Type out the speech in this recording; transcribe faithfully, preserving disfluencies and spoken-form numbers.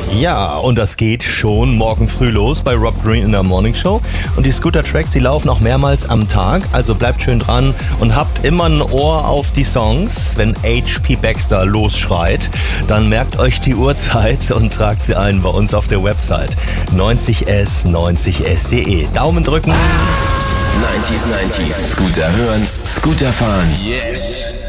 Ja, und das geht schon morgen früh los bei Rob Green in der Morning Show. Und die Scooter-Tracks, die laufen auch mehrmals am Tag. Also bleibt schön dran und habt immer ein Ohr auf die Songs. Wenn H P Baxter losschreit, dann merkt euch die Uhrzeit und tragt sie ein bei uns auf der Website neunzig S neunzig S punkt de. Daumen drücken. neunzig neunzig. Scooter hören, Scooter fahren. Yes.